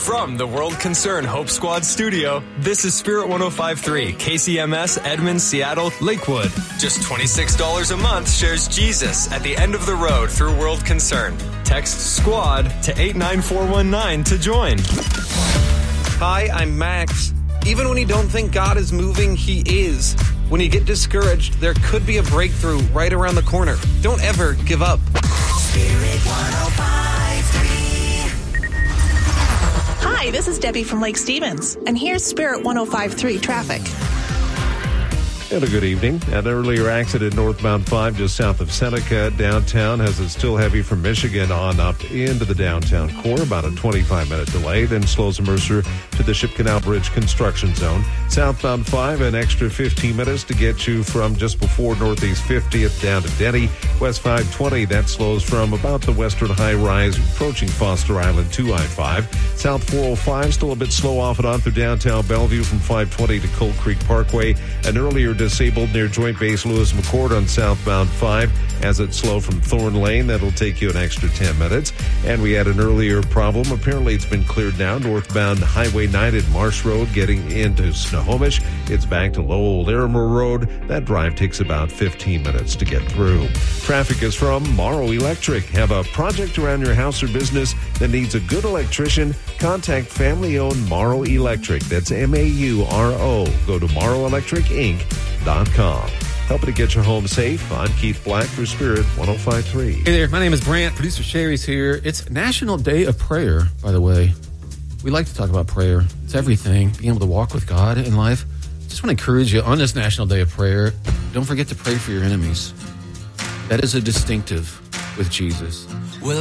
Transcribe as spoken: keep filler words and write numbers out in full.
From the World Concern Hope Squad studio, this is Spirit one oh five point three, K C M S, Edmond, Seattle, Lakewood. Just twenty-six dollars a month shares Jesus at the end of the road through World Concern. Text SQUAD to eight nine four one nine to join. Hi, I'm Max. Even when you don't think God is moving, He is. When you get discouraged, there could be a breakthrough right around the corner. Don't ever give up. Spirit one oh five point three. Hi, this is Debbie from Lake Stevens, and here's Spirit one oh five point three traffic. And a good evening. An earlier accident northbound five just south of Seneca. Downtown has it still heavy from Michigan on up into the downtown core. About a twenty-five minute delay. Then slows Mercer to the Ship Canal Bridge construction zone. Southbound five, an extra fifteen minutes to get you from just before Northeast fiftieth down to Denny. West five twenty, that slows from about the western high rise approaching Foster Island to I five. South four oh five still a bit slow off and on through downtown Bellevue from five twenty to Cold Creek Parkway. An earlier disabled near Joint Base Lewis McCord on southbound five as it's slow from Thorn Lane. That'll take you an extra ten minutes. And we had an earlier problem. Apparently it's been cleared now. Northbound Highway nine at Marsh Road getting into Snohomish. It's back to Low Old Aramore Road. That drive takes about fifteen minutes to get through. Traffic is from Morrow Electric. Have a project around your house or business that needs a good electrician? Contact family-owned Morrow Electric. That's M A U R O. Go to morrow electric inc dot com. Helping to get your home safe. I'm Keith Black for Spirit one oh five point three. Hey there, my name is Brant. Producer Sherry's here. It's National Day of Prayer, by the way. We like to talk about prayer. It's everything, being able to walk with God in life. Just want to encourage you on this National Day of Prayer, don't forget to pray for your enemies. That is a distinctive with Jesus. Well,